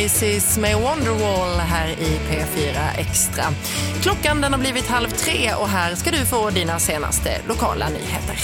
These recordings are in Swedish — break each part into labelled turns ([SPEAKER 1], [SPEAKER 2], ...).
[SPEAKER 1] Oasis med Wonderwall här i P4 Extra. Klockan den har blivit 2:30 och här ska du få dina senaste lokala nyheter.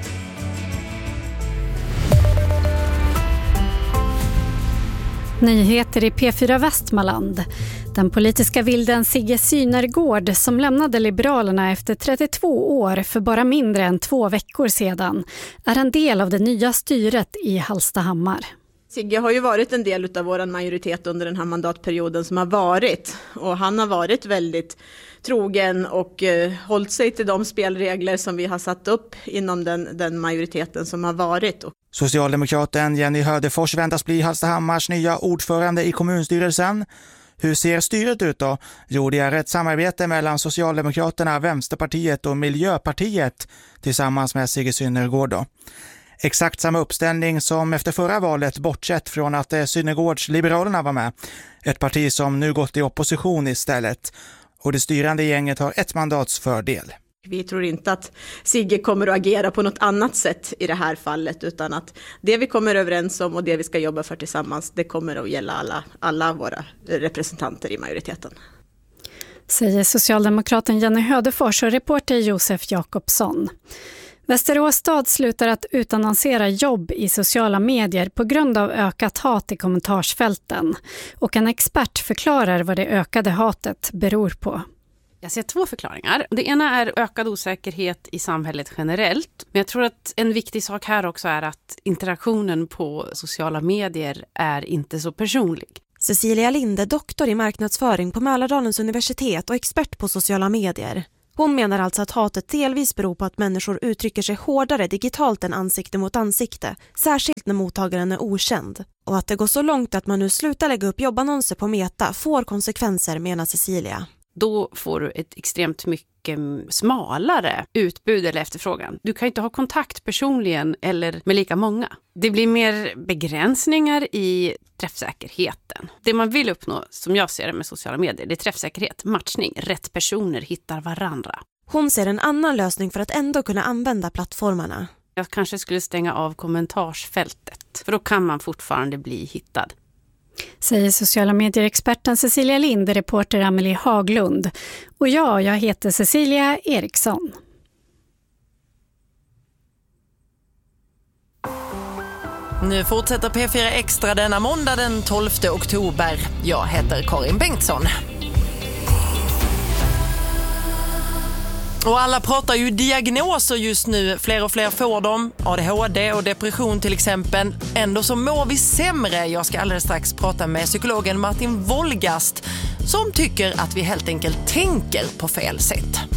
[SPEAKER 2] Nyheter i P4 Västmanland. Den politiska vilden Sigge Synergård som lämnade Liberalerna efter 32 år för bara mindre än 2 veckor sedan är en del av det nya styret i Hallstahammar.
[SPEAKER 3] Sigge har ju varit en del av vår majoritet under den här mandatperioden som har varit. Och han har varit väldigt trogen och hållit sig till de spelregler som vi har satt upp inom den majoriteten som har varit.
[SPEAKER 4] Socialdemokraten Jenny Hödefors väntas bli Hallstahammars nya ordförande i kommunstyrelsen. Hur ser styret ut då? Jo, det är ett samarbete mellan Socialdemokraterna, Vänsterpartiet och Miljöpartiet tillsammans med Sigge Synergård då. Exakt samma uppställning som efter förra valet, bortsett från att Synergårds Liberalerna var med. Ett parti som nu gått i opposition istället. Och det styrande gänget har 1 mandats fördel.
[SPEAKER 3] Vi tror inte att Sigge kommer att agera på något annat sätt i det här fallet, utan att det vi kommer överens om och det vi ska jobba för tillsammans, det kommer att gälla alla våra representanter i majoriteten.
[SPEAKER 2] Säger socialdemokraten Jenny Hödefors och reporter Josef Jakobsson. Västerås stad slutar att utannonsera jobb i sociala medier på grund av ökat hat i kommentarsfälten. Och en expert förklarar vad det ökade hatet beror på.
[SPEAKER 5] Jag ser 2 förklaringar. Det ena är ökad osäkerhet i samhället generellt. Men jag tror att en viktig sak här också är att interaktionen på sociala medier är inte så personlig.
[SPEAKER 6] Cecilia Linde, doktor i marknadsföring på Mälardalens universitet och expert på sociala medier. Hon menar alltså att hatet delvis beror på att människor uttrycker sig hårdare digitalt än ansikte mot ansikte, särskilt när mottagaren är okänd. Och att det går så långt att man nu slutar lägga upp jobbannonser på Meta får konsekvenser, menar Cecilia.
[SPEAKER 5] Då får du ett extremt mycket smalare utbud eller efterfrågan. Du kan inte ha kontakt personligen eller med lika många. Det blir mer begränsningar i träffsäkerheten. Det man vill uppnå, som jag ser det med sociala medier, det är träffsäkerhet, matchning, rätt personer hittar varandra.
[SPEAKER 6] Hon ser en annan lösning för att ändå kunna använda plattformarna.
[SPEAKER 5] Jag kanske skulle stänga av kommentarsfältet, för då kan man fortfarande bli hittad.
[SPEAKER 2] Säger sociala medier-experten Cecilia Linde, reporter Amelie Haglund. Och jag heter Cecilia Eriksson.
[SPEAKER 1] Nu fortsätter P4 Extra denna måndag den 12 oktober. Jag heter Karin Bengtsson. Och alla pratar ju diagnoser just nu, fler och fler får dem, ADHD och depression till exempel. Ändå så mår vi sämre. Jag ska alldeles strax prata med psykologen Martin Wolgast som tycker att vi helt enkelt tänker på fel sätt.